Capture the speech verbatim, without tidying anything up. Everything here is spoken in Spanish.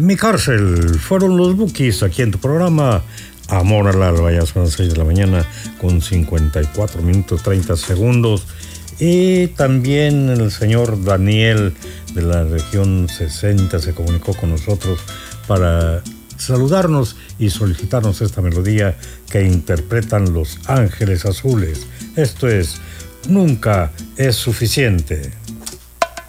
Mi cárcel fueron los Bukis aquí en tu programa Amor al Alba. Ya son las seis de la mañana con cincuenta y cuatro minutos treinta segundos. Y también el señor Daniel de la región sesenta se comunicó con nosotros para saludarnos y solicitarnos esta melodía que interpretan Los Ángeles Azules. Esto es Nunca es Suficiente.